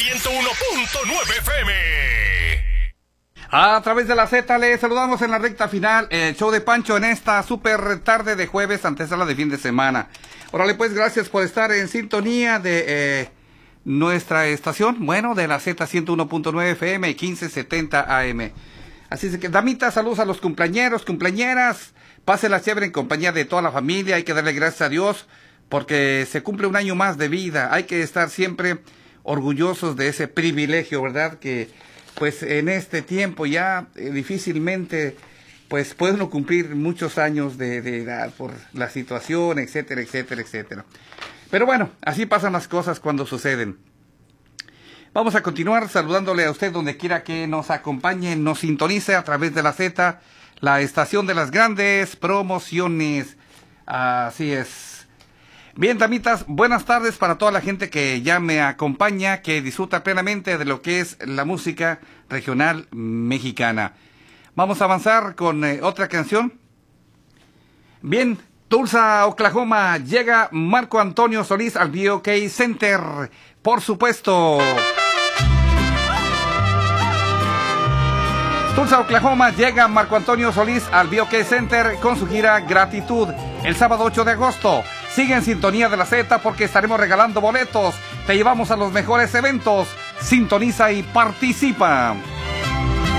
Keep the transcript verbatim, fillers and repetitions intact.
ciento uno punto nueve F M. A través de la Z le saludamos en la recta final, el show de Pancho en esta super tarde de jueves, antesala de fin de semana. Órale pues, gracias por estar en sintonía de eh, nuestra estación, bueno, de la Z ciento uno punto nueve F M, quince setenta A M. Así es que, damitas, saludos a los cumpleañeros, cumpleañeras, pásenla chévere en compañía de toda la familia, hay que darle gracias a Dios porque se cumple un año más de vida, hay que estar siempre orgullosos de ese privilegio, ¿verdad? Que pues en este tiempo ya eh, difícilmente pues puede uno cumplir muchos años de, de edad por la situación, etcétera, etcétera, etcétera. Pero bueno, así pasan las cosas cuando suceden. Vamos a continuar saludándole a usted donde quiera que nos acompañe, nos sintonice a través de la Z, la estación de las grandes promociones. Así es. Bien, damitas, buenas tardes para toda la gente que ya me acompaña, que disfruta plenamente de lo que es la música regional mexicana. Vamos a avanzar con eh, otra canción. Bien, Tulsa, Oklahoma, llega Marco Antonio Solís al B O K Center, por supuesto. Tulsa, Oklahoma, llega Marco Antonio Solís al B O K Center con su gira Gratitud el sábado ocho de agosto. Sigue en sintonía de la Z porque estaremos regalando boletos. Te llevamos a los mejores eventos. Sintoniza y participa.